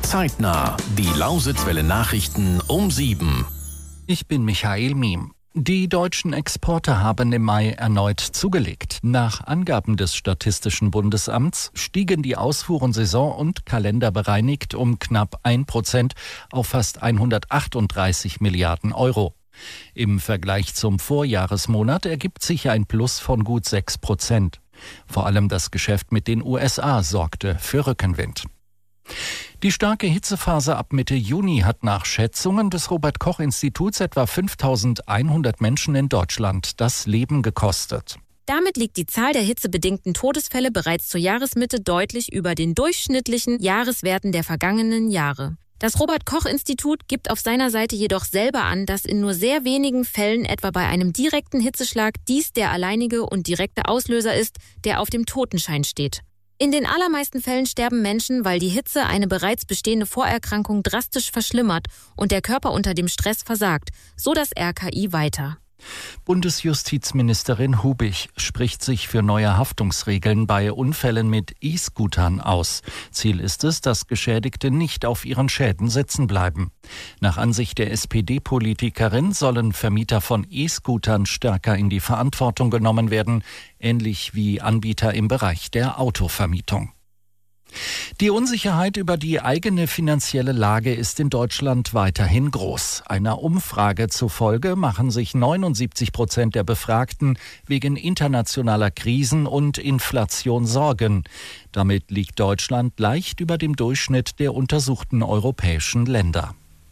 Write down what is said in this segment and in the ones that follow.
Zeitnah. Die Lausitzwelle Nachrichten um 7. Ich bin Michael Miem. Die deutschen Exporte haben im Mai erneut zugelegt. Nach Angaben des Statistischen Bundesamts stiegen die Ausfuhren saison- und kalenderbereinigt um knapp 1% auf fast 138 Milliarden Euro. Im Vergleich zum Vorjahresmonat ergibt sich ein Plus von gut 6%. Vor allem das Geschäft mit den USA sorgte für Rückenwind. Die starke Hitzephase ab Mitte Juni hat nach Schätzungen des Robert-Koch-Instituts etwa 5.100 Menschen in Deutschland das Leben gekostet. Damit liegt die Zahl der hitzebedingten Todesfälle bereits zur Jahresmitte deutlich über den durchschnittlichen Jahreswerten der vergangenen Jahre. Das Robert-Koch-Institut gibt auf seiner Seite jedoch selber an, dass in nur sehr wenigen Fällen, etwa bei einem direkten Hitzeschlag, dies der alleinige und direkte Auslöser ist, der auf dem Totenschein steht. In den allermeisten Fällen sterben Menschen, weil die Hitze eine bereits bestehende Vorerkrankung drastisch verschlimmert und der Körper unter dem Stress versagt, so das RKI weiter. Bundesjustizministerin Hubig spricht sich für neue Haftungsregeln bei Unfällen mit E-Scootern aus. Ziel ist es, dass Geschädigte nicht auf ihren Schäden sitzen bleiben. Nach Ansicht der SPD-Politikerin sollen Vermieter von E-Scootern stärker in die Verantwortung genommen werden, ähnlich wie Anbieter im Bereich der Autovermietung. Die Unsicherheit über die eigene finanzielle Lage ist in Deutschland weiterhin groß. Einer Umfrage zufolge machen sich 79% der Befragten wegen internationaler Krisen und Inflation Sorgen. Damit liegt Deutschland leicht über dem Durchschnitt der untersuchten europäischen Länder.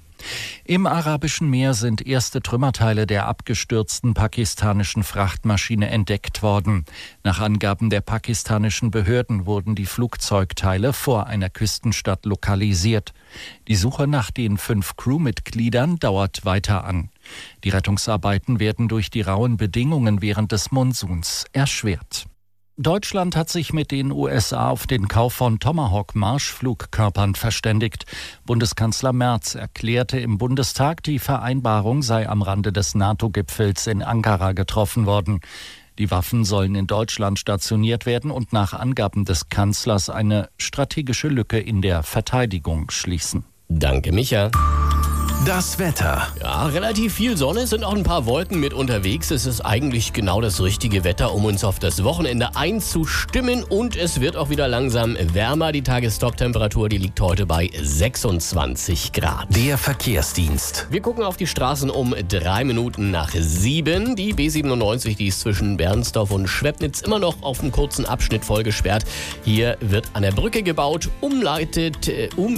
Im Arabischen Meer sind erste Trümmerteile der abgestürzten pakistanischen Frachtmaschine entdeckt worden. Nach Angaben der pakistanischen Behörden wurden die Flugzeugteile vor einer Küstenstadt lokalisiert. Die Suche nach den 5 Crewmitgliedern dauert weiter an. Die Rettungsarbeiten werden durch die rauen Bedingungen während des Monsuns erschwert. Deutschland hat sich mit den USA auf den Kauf von Tomahawk-Marschflugkörpern verständigt. Bundeskanzler Merz erklärte im Bundestag, die Vereinbarung sei am Rande des NATO-Gipfels in Ankara getroffen worden. Die Waffen sollen in Deutschland stationiert werden und nach Angaben des Kanzlers eine strategische Lücke in der Verteidigung schließen. Danke, Micha. Das Wetter. Ja, relativ viel Sonne, sind auch ein paar Wolken mit unterwegs. Es ist eigentlich genau das richtige Wetter, um uns auf das Wochenende einzustimmen. Und es wird auch wieder langsam wärmer. Die Tagestop-Temperatur, die liegt heute bei 26 Grad. Der Verkehrsdienst. Wir gucken auf die Straßen um 3 Minuten nach 7. Die B97, die ist zwischen Bernsdorf und Schwebnitz immer noch auf einem kurzen Abschnitt voll gesperrt. Hier wird an der Brücke gebaut, umgeleitet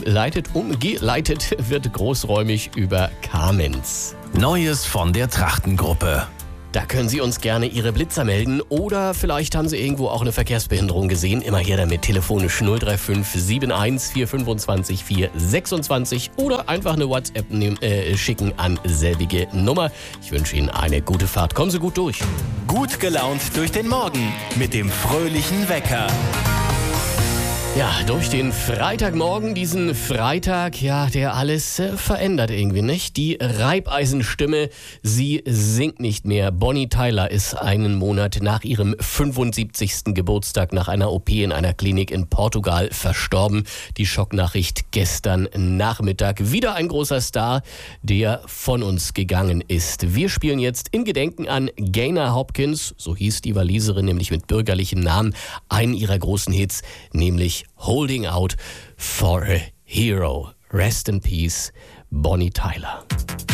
wird großräumig über Kamenz. Neues von der Trachtengruppe. Da können Sie uns gerne Ihre Blitzer melden oder vielleicht haben Sie irgendwo auch eine Verkehrsbehinderung gesehen. Immer her damit, telefonisch 035 71 425 426 oder einfach eine WhatsApp schicken an selbige Nummer. Ich wünsche Ihnen eine gute Fahrt. Kommen Sie gut durch. Gut gelaunt durch den Morgen mit dem fröhlichen Wecker. Ja, durch den Freitagmorgen, diesen Freitag, ja, der alles verändert irgendwie, nicht? Die Reibeisenstimme, sie singt nicht mehr. Bonnie Tyler ist einen Monat nach ihrem 75. Geburtstag nach einer OP in einer Klinik in Portugal verstorben. Die Schocknachricht gestern Nachmittag. Wieder ein großer Star, der von uns gegangen ist. Wir spielen jetzt in Gedenken an Gaynor Hopkins, so hieß die Waliserin, nämlich mit bürgerlichem Namen, einen ihrer großen Hits, nämlich Holding Out for a Hero. Rest in Peace, Bonnie Tyler.